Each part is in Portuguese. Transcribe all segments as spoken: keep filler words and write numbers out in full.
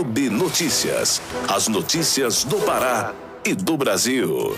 Web Notícias. As notícias do Pará e do Brasil.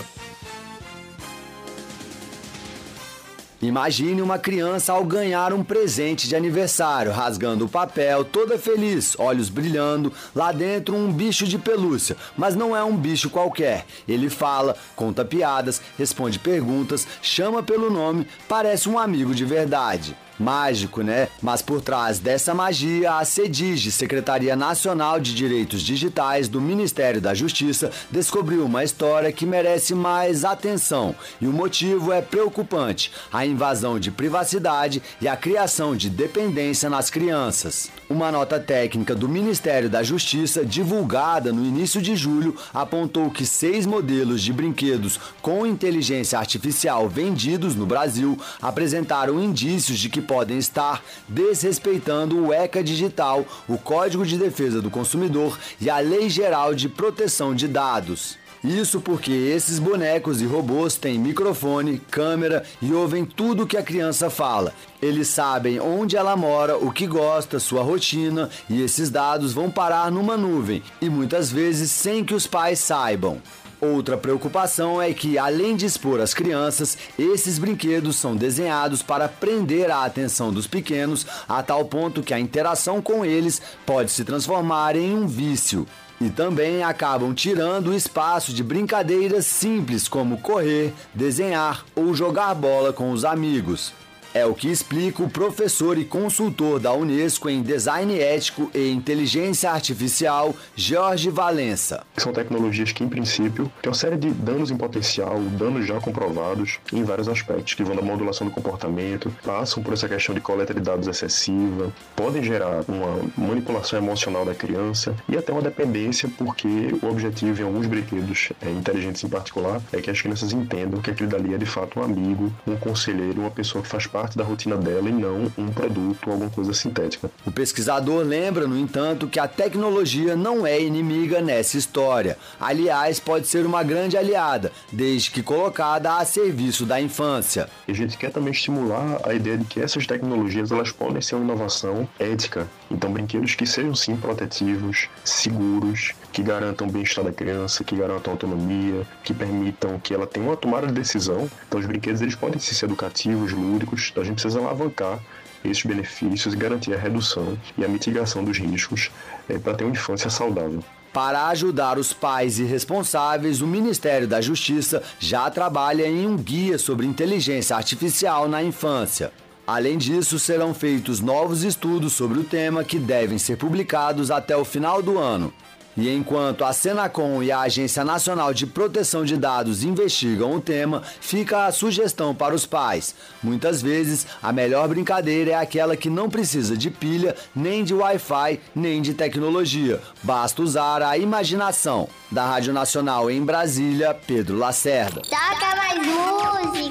Imagine uma criança ao ganhar um presente de aniversário, rasgando o papel, toda feliz, olhos brilhando, lá dentro um bicho de pelúcia, mas não é um bicho qualquer. Ele fala, conta piadas, responde perguntas, chama pelo nome, parece um amigo de verdade. Mágico, né? Mas por trás dessa magia, a CEDIGE, Secretaria Nacional de Direitos Digitais do Ministério da Justiça, descobriu uma história que merece mais atenção. E o motivo é preocupante: a invasão de privacidade e a criação de dependência nas crianças. Uma nota técnica do Ministério da Justiça, divulgada no início de julho, apontou que seis modelos de brinquedos com inteligência artificial vendidos no Brasil apresentaram indícios de que podem estar desrespeitando o ECA Digital, o Código de Defesa do Consumidor e a Lei Geral de Proteção de Dados. Isso porque esses bonecos e robôs têm microfone, câmera e ouvem tudo que a criança fala. Eles sabem onde ela mora, o que gosta, sua rotina, e esses dados vão parar numa nuvem, e muitas vezes sem que os pais saibam. Outra preocupação é que, além de expor as crianças, esses brinquedos são desenhados para prender a atenção dos pequenos a tal ponto que a interação com eles pode se transformar em um vício. E também acabam tirando o espaço de brincadeiras simples como correr, desenhar ou jogar bola com os amigos. É o que explica o professor e consultor da Unesco em Design Ético e Inteligência Artificial, Jorge Valença. São tecnologias que, em princípio, têm uma série de danos em potencial, danos já comprovados em vários aspectos, que vão da modulação do comportamento, passam por essa questão de coleta de dados excessiva, podem gerar uma manipulação emocional da criança e até uma dependência, porque o objetivo em alguns brinquedos é, inteligentes em particular é que as crianças entendam que aquele dali é de fato um amigo, um conselheiro, uma pessoa que faz parte da rotina dela e não um produto ou alguma coisa sintética. O pesquisador lembra, no entanto, que a tecnologia não é inimiga nessa história. Aliás, pode ser uma grande aliada, desde que colocada a serviço da infância. E a gente quer também estimular a ideia de que essas tecnologias elas podem ser uma inovação ética. Então, brinquedos que sejam sim protetivos, seguros, que garantam o bem-estar da criança, que garantam a autonomia, que permitam que ela tenha uma tomada de decisão. Então, os brinquedos eles podem ser educativos, lúdicos. Então, a gente precisa alavancar esses benefícios e garantir a redução e a mitigação dos riscos é, para ter uma infância saudável. Para ajudar os pais e responsáveis, o Ministério da Justiça já trabalha em um guia sobre inteligência artificial na infância. Além disso, serão feitos novos estudos sobre o tema que devem ser publicados até o final do ano. E enquanto a Senacom e a Agência Nacional de Proteção de Dados investigam o tema, fica a sugestão para os pais. Muitas vezes, a melhor brincadeira é aquela que não precisa de pilha, nem de Wi-Fi, nem de tecnologia. Basta usar a imaginação. Da Rádio Nacional em Brasília, Pedro Lacerda. Toca mais música!